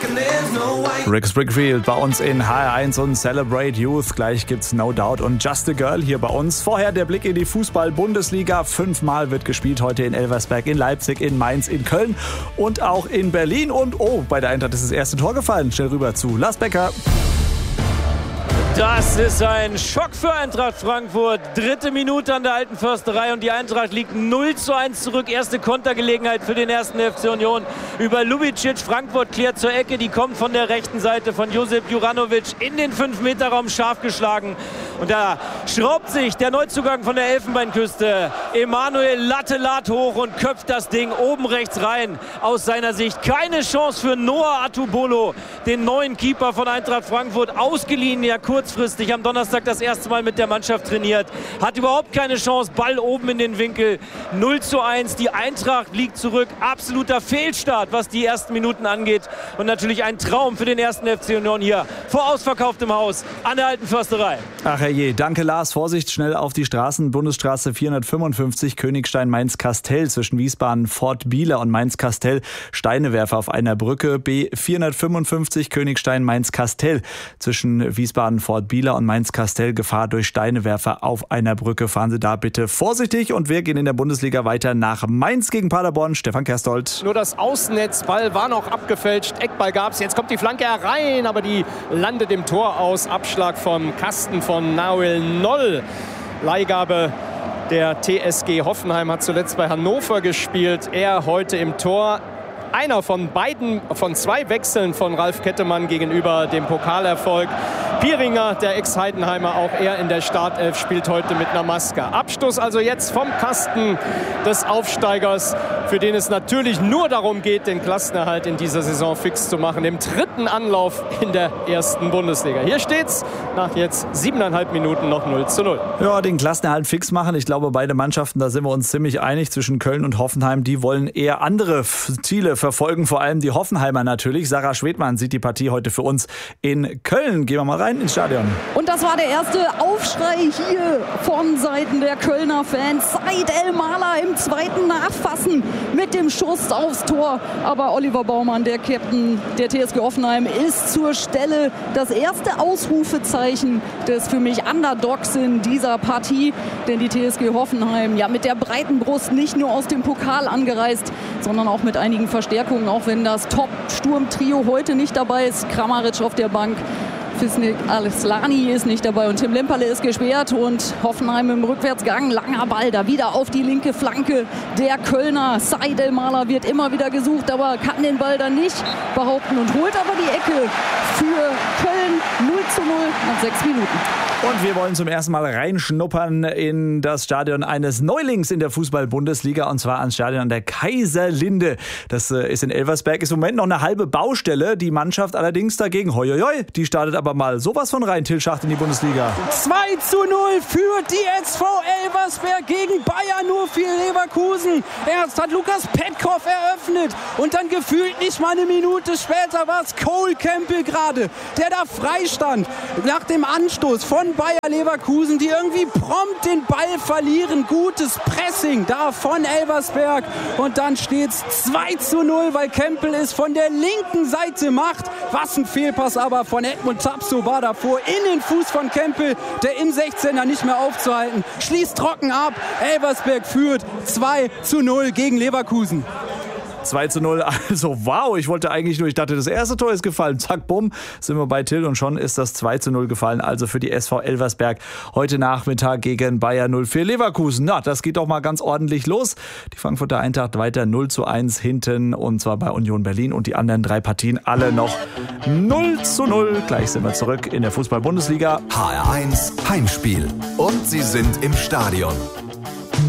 Rick Springfield bei uns in HR1 und Celebrate Youth. Gleich gibt's No Doubt und Just a Girl hier bei uns. Vorher der Blick in die Fußball-Bundesliga. 5-mal wird gespielt heute in Elversberg, in Leipzig, in Mainz, in Köln und auch in Berlin. Und bei der Eintracht ist das erste Tor gefallen. Schnell rüber zu Lars Becker. Das ist ein Schock für Eintracht Frankfurt. 3. Minute an der Alten Försterei und die Eintracht liegt 0:1 zurück. Erste Kontergelegenheit für den 1. FC Union über Lubicic. Frankfurt klärt zur Ecke, die kommt von der rechten Seite von Josip Juranovic in den 5-Meter-Raum, scharf geschlagen. Und da schraubt sich der Neuzugang von der Elfenbeinküste, Emanuel Lattelat, hoch und köpft das Ding oben rechts rein. Aus seiner Sicht keine Chance für Noah Atubolo, den neuen Keeper von Eintracht Frankfurt, ausgeliehen, ja kurzfristig am Donnerstag das erste Mal mit der Mannschaft trainiert. Hat überhaupt keine Chance, Ball oben in den Winkel. 0:1, die Eintracht liegt zurück. Absoluter Fehlstart, was die ersten Minuten angeht. Und natürlich ein Traum für den 1. FC Union hier vor ausverkauftem Haus an der Alten Försterei. Ach herrje, danke Lars. Vorsicht, schnell auf die Straßen. Bundesstraße 455, Königstein-Mainz-Kastell zwischen Wiesbaden-Fort-Bieler und Mainz-Kastell. Steinewerfer auf einer Brücke. B455, Königstein-Mainz-Kastell zwischen Wiesbaden-Fort-Bieler und Mainz-Kastell. Gefahr durch Steinewerfer auf einer Brücke. Fahren Sie da bitte vorsichtig. Und wir gehen in der Bundesliga weiter nach Mainz gegen Paderborn. Stefan Kerstold. Nur das Außennetzball war noch abgefälscht. Eckball gab es. Jetzt kommt die Flanke herein, aber die landet im Tor aus. Abschlag vom Kasten von Nahuel Noll. Leihgabe der TSG Hoffenheim, hat zuletzt bei Hannover gespielt. Er heute im Tor. Einer von zwei Wechseln von Ralf Kettemann gegenüber dem Pokalerfolg. Pieringer, der Ex-Heidenheimer, auch er in der Startelf, spielt heute mit einer Maske. Abstoß also jetzt vom Kasten des Aufsteigers, für den es natürlich nur darum geht, den Klassenerhalt in dieser Saison fix zu machen. Im 3. Anlauf in der 1. Bundesliga. Hier steht's nach jetzt 7,5 Minuten noch 0:0. Ja, den Klassenerhalt fix machen. Ich glaube, beide Mannschaften, da sind wir uns ziemlich einig, zwischen Köln und Hoffenheim, die wollen eher andere Ziele verfolgen, vor allem die Hoffenheimer natürlich. Sarah Schwedmann sieht die Partie heute für uns in Köln. Gehen wir mal rein ins Stadion. Und das war der erste Aufschrei hier von Seiten der Kölner Fans. Said El-Mahler im 2. Nachfassen mit dem Schuss aufs Tor. Aber Oliver Baumann, der Captain der TSG Hoffenheim, ist zur Stelle. Das erste Ausrufezeichen des für mich Underdogs in dieser Partie. Denn die TSG Hoffenheim, ja, mit der breiten Brust nicht nur aus dem Pokal angereist, sondern auch mit einigen Verstärkungen, auch wenn das Top-Sturm-Trio heute nicht dabei ist. Kramaric auf der Bank, Fisnik Al-Slani ist nicht dabei und Tim Lemperle ist gesperrt und Hoffenheim im Rückwärtsgang. Langer Ball da wieder auf die linke Flanke der Kölner. Said El-Mahler wird immer wieder gesucht, aber kann den Ball dann nicht behaupten und holt aber die Ecke für Köln. 0:0 nach 6 Minuten. Und wir wollen zum ersten Mal reinschnuppern in das Stadion eines Neulings in der Fußball-Bundesliga, und zwar ans Stadion an der Kaiserlinde. Das ist in Elversberg, ist im Moment noch eine halbe Baustelle. Die Mannschaft allerdings dagegen, hoi, hoi, hoi, die startet aber mal sowas von rein, Till Schacht, in die Bundesliga. 2:0 führt die SV Elversberg gegen Bayer 04 Leverkusen. Erst hat Lukas Petkov eröffnet und dann gefühlt nicht mal eine Minute später war es Cole Campbell gerade, der da frei stand nach dem Anstoß von Bayer Leverkusen, die irgendwie prompt den Ball verlieren. Gutes Pressing da von Elversberg und dann steht's 2:0, weil Campbell es von der linken Seite macht. Was ein Fehlpass aber von Edmund Tapsoba war davor in den Fuß von Campbell, der im 16er nicht mehr aufzuhalten. Schließt trocken ab. Elversberg führt 2:0 gegen Leverkusen. 2:0, also wow, ich dachte, das erste Tor ist gefallen, zack, bumm, sind wir bei Till und schon ist das 2:0 gefallen, also für die SV Elversberg heute Nachmittag gegen Bayer 04 Leverkusen. Na, das geht doch mal ganz ordentlich los. Die Frankfurter Eintracht weiter 0:1 hinten und zwar bei Union Berlin und die anderen 3 Partien alle noch 0:0. Gleich sind wir zurück in der Fußball-Bundesliga. HR1 Heimspiel und sie sind im Stadion.